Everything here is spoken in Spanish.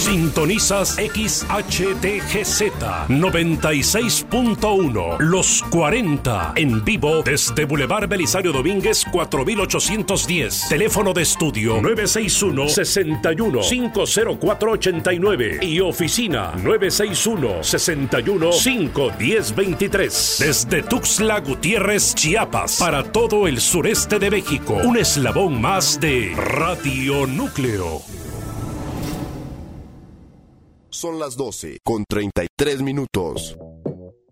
Sintonizas XHDGZ 96.1 Los 40 en vivo desde Boulevard Belisario Domínguez 4810. Teléfono de estudio 961-61-50489 y oficina 961-61-51023. Desde Tuxtla Gutiérrez, Chiapas, para todo el sureste de México. Un eslabón más de Radio Núcleo. Son las 12:33.